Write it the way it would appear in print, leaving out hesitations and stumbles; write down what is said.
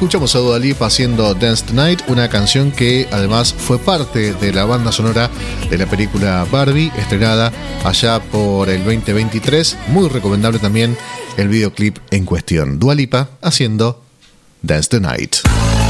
escuchamos a Dua Lipa haciendo Dance Tonight, una canción que además fue parte de la banda sonora de la película Barbie, estrenada allá por el 2023. Muy recomendable también el videoclip en cuestión. Dua Lipa haciendo Dance Tonight.